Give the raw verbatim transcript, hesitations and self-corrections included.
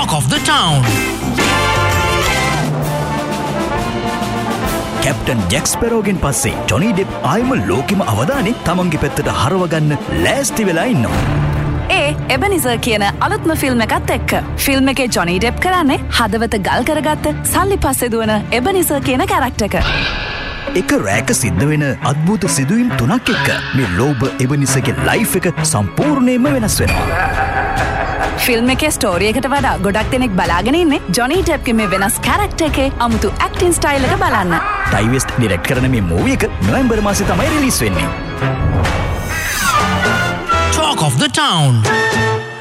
Talk of the Town. Captain jack ස්පැරෝගෙන් පස්සේ Johnny Depp ආයම ලෝකෙම අවධානය තමන්ගේ පැත්තට හරවගන්න ලෑස්ති වෙලා ඉන්නවා. ඒ එබනිසර් කියන අලුත්ම ෆිල්ම් එකත් එක්ක. ෆිල්ම් එකේ ජොනි ඩෙප් කරන්නේ හදවත ගල් කරගත්ත සල්ලි පස්සේ දුවන එබනිසර් කියන කැරක්ටර් එක. එක රෑක සිද්ධ වෙන අද්භූත සිදුවීම් තුනක් එක්ක මේ ලෝබ එබනිසර්ගේ ලයිෆ් එක සම්පූර්ණයෙන්ම වෙනස් වෙනවා. ෆිල්ම් එකේ ස්ටෝරි එකට වඩා ගොඩක් දෙනෙක් බලාගෙන ඉන්නේ ජොනි ඩෙප්ගේ මේ වෙනස් කැරක්ටර් එකේ අමුතු ඇක්ටිං ස්ටයිල් එක බලන්න. ටයි වෙස්ට් ඩිරෙක්ට් කරන මේ මූවි එක නොවැම්බර් මාසේ තමයි රිලීස් වෙන්නේ. Talk of the Town.